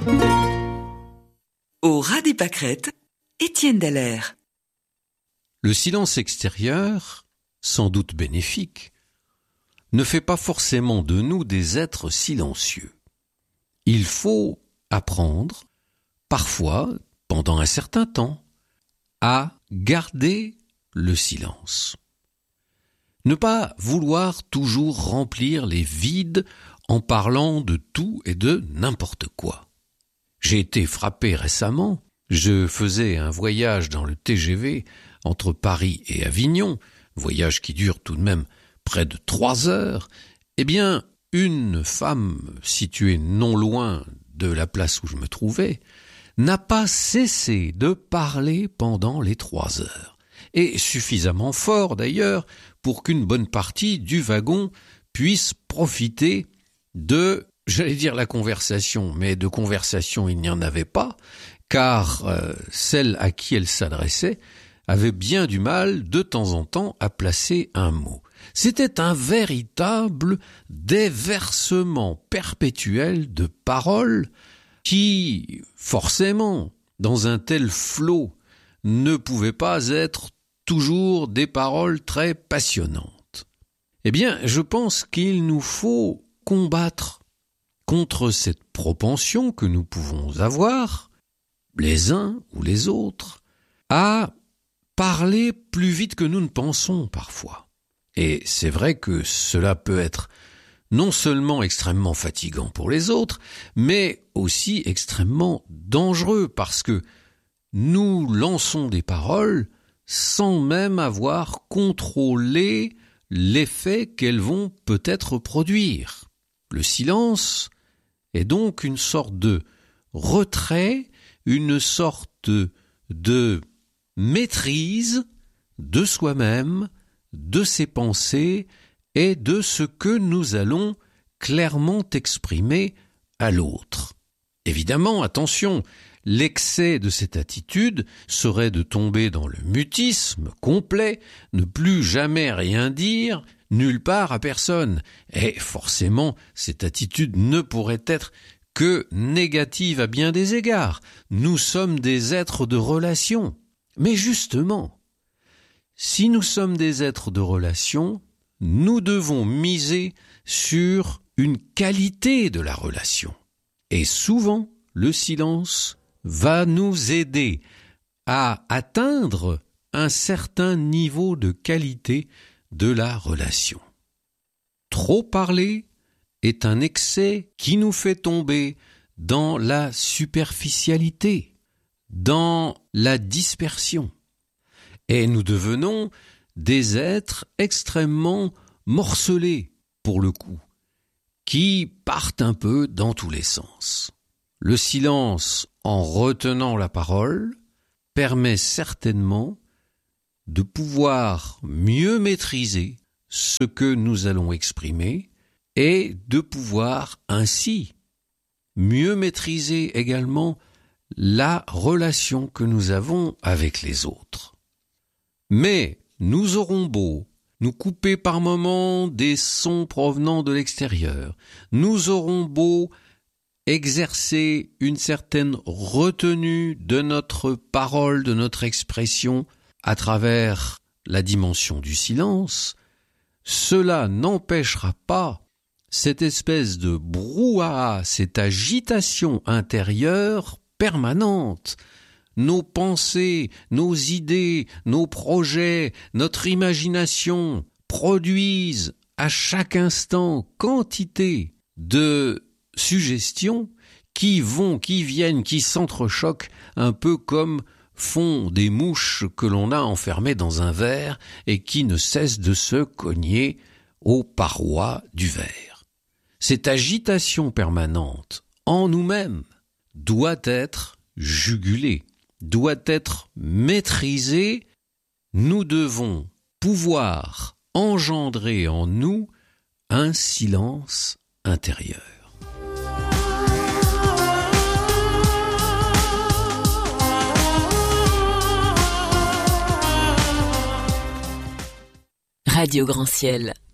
Au ras des pâquerettes, Étienne Dallaire. Le silence extérieur, sans doute bénéfique, ne fait pas forcément de nous des êtres silencieux. Il faut apprendre, parfois, pendant un certain temps, à garder le silence. Ne pas vouloir toujours remplir les vides en parlant de tout et de n'importe quoi. J'ai été frappé récemment, je faisais un voyage dans le TGV entre Paris et Avignon, voyage qui dure tout de même près de 3 heures, eh bien, une femme située non loin de la place où je me trouvais n'a pas cessé de parler pendant les 3 heures, et suffisamment fort d'ailleurs pour qu'une bonne partie du wagon puisse profiter de, j'allais dire la conversation, mais de conversation il n'y en avait pas, car celle à qui elle s'adressait avait bien du mal de temps en temps à placer un mot. C'était un véritable déversement perpétuel de paroles qui, forcément, dans un tel flot, ne pouvaient pas être toujours des paroles très passionnantes. Eh bien, je pense qu'il nous faut combattre contre cette propension que nous pouvons avoir, les uns ou les autres, à parler plus vite que nous ne pensons parfois. Et c'est vrai que cela peut être non seulement extrêmement fatigant pour les autres, mais aussi extrêmement dangereux parce que nous lançons des paroles sans même avoir contrôlé l'effet qu'elles vont peut-être produire. Le silence est donc une sorte de retrait, une sorte de maîtrise de soi-même, de ses pensées et de ce que nous allons clairement exprimer à l'autre. Évidemment, attention, l'excès de cette attitude serait de tomber dans le mutisme complet, ne plus jamais rien dire, nulle part à personne. Et forcément, cette attitude ne pourrait être que négative à bien des égards. Nous sommes des êtres de relation. Mais justement, si nous sommes des êtres de relation, nous devons miser sur une qualité de la relation. Et souvent, le silence va nous aider à atteindre un certain niveau de qualité de la relation. Trop parler est un excès qui nous fait tomber dans la superficialité, dans la dispersion. Et nous devenons des êtres extrêmement morcelés, pour le coup, qui partent un peu dans tous les sens. Le silence, en retenant la parole, permet certainement de pouvoir mieux maîtriser ce que nous allons exprimer et de pouvoir ainsi mieux maîtriser également la relation que nous avons avec les autres. Mais nous aurons beau nous couper par moments des sons provenant de l'extérieur, nous aurons beau exercer une certaine retenue de notre parole, de notre expression à travers la dimension du silence, cela n'empêchera pas cette espèce de brouhaha, cette agitation intérieure permanente. Nos pensées, nos idées, nos projets, notre imagination produisent à chaque instant quantité de suggestions qui vont, qui viennent, qui s'entrechoquent un peu comme font des mouches que l'on a enfermées dans un verre et qui ne cessent de se cogner aux parois du verre. Cette agitation permanente en nous-mêmes doit être jugulée, doit être maîtrisée. Nous devons pouvoir engendrer en nous un silence intérieur. Radio Grand Ciel.